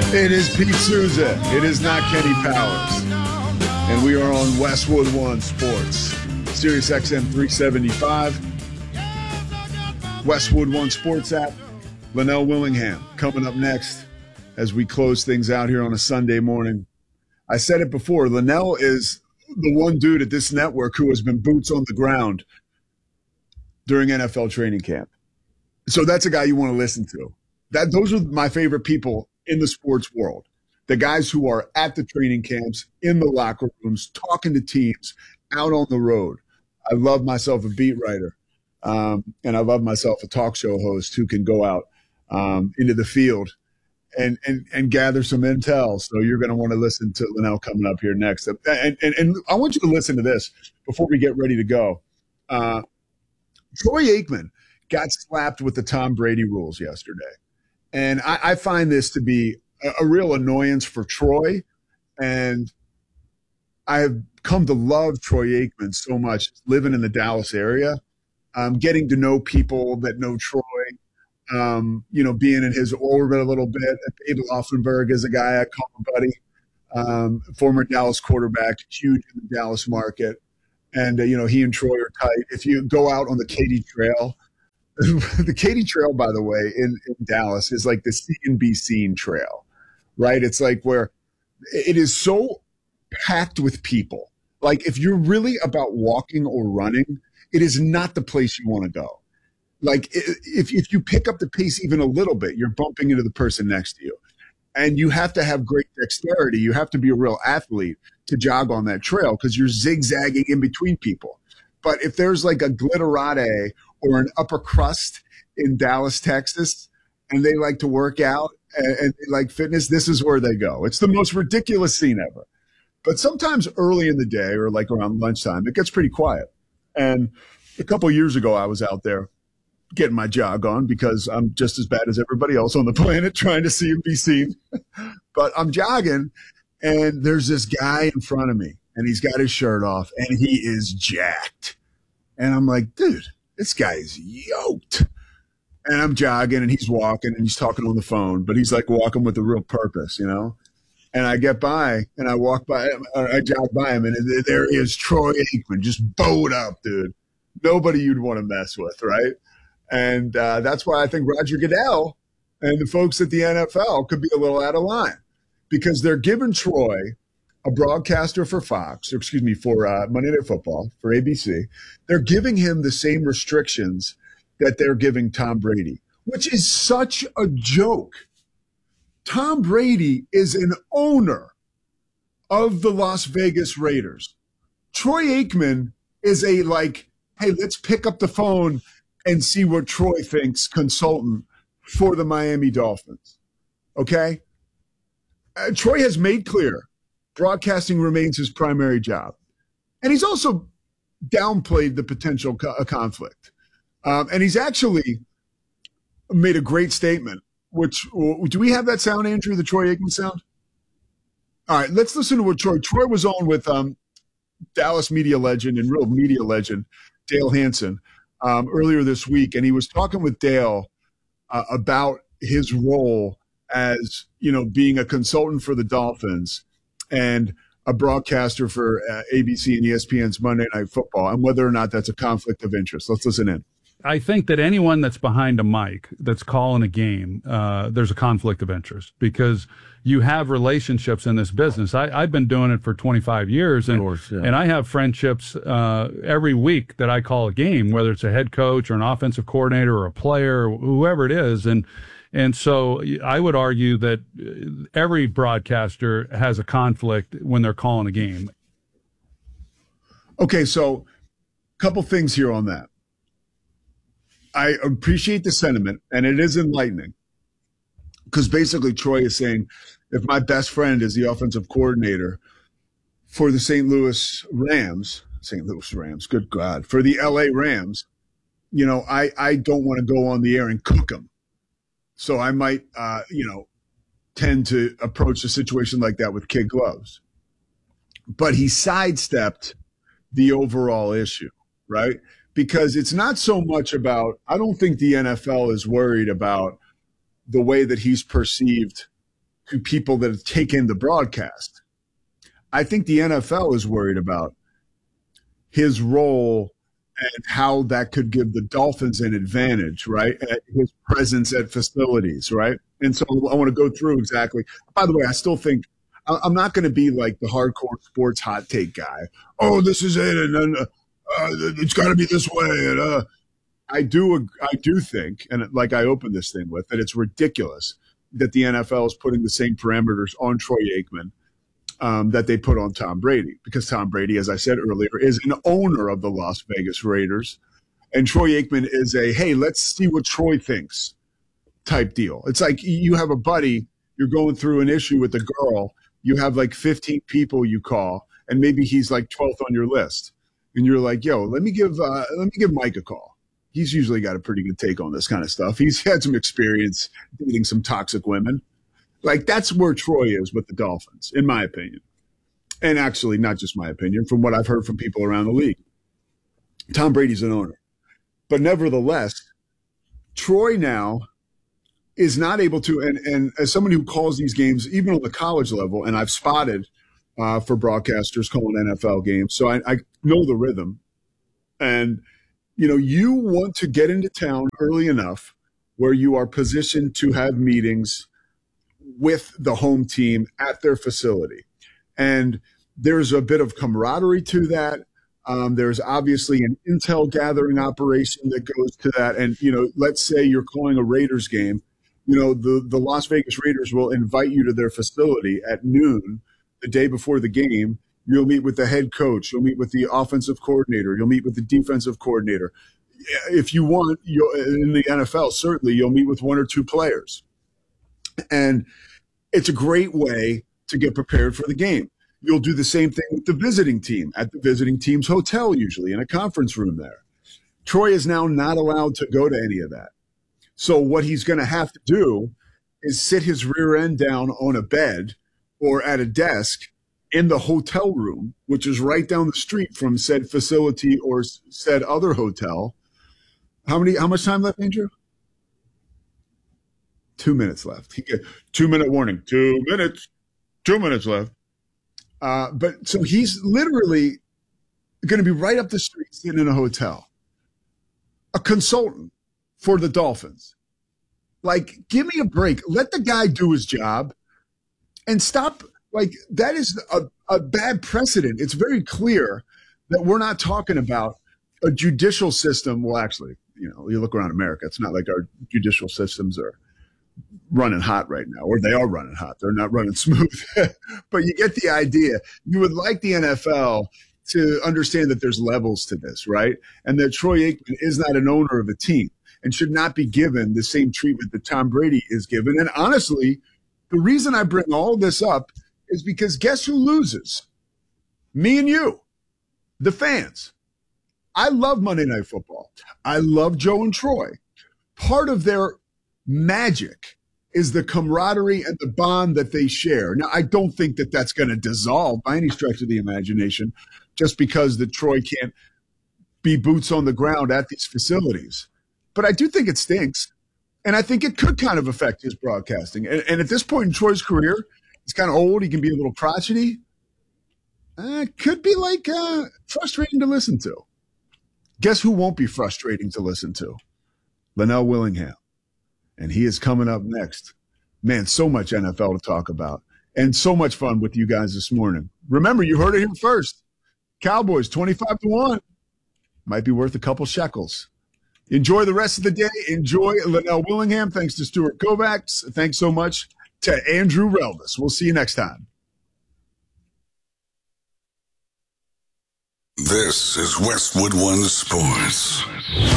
It is Pete Souza. It is not Kenny Powers. And we are on Westwood One Sports, Sirius XM 375, Westwood One Sports app. Linnell Willingham coming up next as we close things out here on a Sunday morning. I said it before, Linnell is the one dude at this network who has been boots on the ground during NFL training camp. So that's a guy you want to listen to. Those are my favorite people in the sports world. The guys who are at the training camps, in the locker rooms, talking to teams, out on the road. I love myself a beat writer, and I love myself a talk show host who can go out into the field and gather some intel. So you're going to want to listen to Linnell coming up here next. And I want you to listen to this before we get ready to go. Troy Aikman got slapped with the Tom Brady rules yesterday. And I find this to be a real annoyance for Troy. And I have come to love Troy Aikman so much, living in the Dallas area, getting to know people that know Troy, being in his orbit a little bit. David Laufenberg is a guy I call him buddy, former Dallas quarterback, huge in the Dallas market. And, he and Troy are tight. If you go out on the Katy Trail, the Katy Trail, by the way, in Dallas is like the see and be seen trail, right? It's like where it is so packed with people. Like if you're really about walking or running, it is not the place you want to go. Like if you pick up the pace even a little bit, you're bumping into the person next to you. And you have to have great dexterity. You have to be a real athlete to jog on that trail because you're zigzagging in between people. But if there's like a glitterati or an upper crust in Dallas, Texas, and they like to work out and they like fitness, this is where they go. It's the most ridiculous scene ever. But sometimes early in the day or like around lunchtime, it gets pretty quiet. And a couple of years ago, I was out there getting my jog on because I'm just as bad as everybody else on the planet trying to see and be seen. But I'm jogging, and there's this guy in front of me, and he's got his shirt off, and he is jacked. And I'm like, dude, this guy is yoked. And I'm jogging, and he's walking, and he's talking on the phone, but he's like walking with a real purpose, And I get by, and I walk by him, or I jog by him, and there is Troy Aikman, just bowed up, dude. Nobody you'd want to mess with, right? And that's why I think Roger Goodell and the folks at the NFL could be a little out of line because they're giving Troy, a broadcaster for Fox, for Monday Night Football, for ABC, they're giving him the same restrictions that they're giving Tom Brady, which is such a joke. Tom Brady is an owner of the Las Vegas Raiders. Troy Aikman is hey, let's pick up the phone and see what Troy thinks consultant for the Miami Dolphins. Okay? Troy has made clear broadcasting remains his primary job. And he's also downplayed the potential conflict. And he's actually made a great statement, do we have that sound, Andrew, the Troy Aikman sound? All right, let's listen to what Troy was on with Dallas media legend and real media legend, Dale Hansen, earlier this week. And he was talking with Dale about his role as, being a consultant for the Dolphins and a broadcaster for ABC and ESPN's Monday Night Football and whether or not that's a conflict of interest. Let's listen in. I think that anyone that's behind a mic that's calling a game, there's a conflict of interest because you have relationships in this business. I've been doing it for 25 years, and and I have friendships every week that I call a game, whether it's a head coach or an offensive coordinator or a player or whoever it is. And so I would argue that every broadcaster has a conflict when they're calling a game. Okay, so a couple things here on that. I appreciate the sentiment, and it is enlightening because basically Troy is saying if my best friend is the offensive coordinator for the St. Louis Rams, good God, for the LA Rams, I don't want to go on the air and cook them. So I might, tend to approach a situation like that with kid gloves. But he sidestepped the overall issue, right? Because it's not so much about, I don't think the NFL is worried about the way that he's perceived to people that take in the broadcast. I think the NFL is worried about his role and how that could give the Dolphins an advantage, right? His presence at facilities, right? And so I want to go through exactly. By the way, I still think I'm not going to be like the hardcore sports hot take guy. Oh, this is it, and then it's got to be this way. And I do think, and like I opened this thing with, that it's ridiculous that the NFL is putting the same parameters on Troy Aikman that they put on Tom Brady, because Tom Brady, as I said earlier, is an owner of the Las Vegas Raiders, and Troy Aikman is a, hey, let's see what Troy thinks type deal. It's like you have a buddy, you're going through an issue with a girl, you have like 15 people you call, and maybe he's like 12th on your list, and you're like, yo, let me give Mike a call. He's usually got a pretty good take on this kind of stuff. He's had some experience dating some toxic women. Like, that's where Troy is with the Dolphins, in my opinion. And actually, not just my opinion, from what I've heard from people around the league. Tom Brady's an owner. But nevertheless, Troy now is not able to, and as someone who calls these games, even on the college level, and I've spotted for broadcasters calling NFL games, so I know the rhythm. And, you know, you want to get into town early enough where you are positioned to have meetings with the home team at their facility. And there's a bit of camaraderie to that. There's obviously an intel gathering operation that goes to that. And, you know, let's say you're calling a Raiders game, you know, the Las Vegas Raiders will invite you to their facility at noon the day before the game. You'll meet with the head coach. You'll meet with the offensive coordinator. You'll meet with the defensive coordinator. If you want, in the NFL, certainly you'll meet with one or two players. And it's a great way to get prepared for the game. You'll do the same thing with the visiting team at the visiting team's hotel, usually in a conference room there. Troy is now not allowed to go to any of that. So what he's going to have to do is sit his rear end down on a bed or at a desk in the hotel room, which is right down the street from said facility or said other hotel. How much time left, Andrew? 2 minutes left. 2-minute warning. 2 minutes. 2 minutes left. But so he's literally going to be right up the street sitting in a hotel. A consultant for the Dolphins. Like, give me a break. Let the guy do his job and stop. Like, that is a bad precedent. It's very clear that we're not talking about a judicial system. Well, actually, you know, you look around America, it's not like our judicial systems are running hot right now, or they are running hot. They're not running smooth. But you get the idea. You would like the NFL to understand that there's levels to this, right? And that Troy Aikman is not an owner of a team and should not be given the same treatment that Tom Brady is given. And honestly, the reason I bring all this up is because guess who loses? Me and you, the fans. I love Monday Night Football. I love Joe and Troy. Part of their magic is the camaraderie and the bond that they share. Now, I don't think that that's going to dissolve by any stretch of the imagination just because the Troy can't be boots on the ground at these facilities. But I do think it stinks, and I think it could kind of affect his broadcasting. And at this point in Troy's career, he's kind of old. He can be a little crotchety. Could be like frustrating to listen to. Guess who won't be frustrating to listen to? Linnell Willingham. And he is coming up next. Man, so much NFL to talk about. And so much fun with you guys this morning. Remember, you heard it here first. Cowboys 25-1. Might be worth a couple shekels. Enjoy the rest of the day. Enjoy Linnell Willingham. Thanks to Stuart Kovacs. Thanks so much to Andrew Relvis. We'll see you next time. This is Westwood One Sports.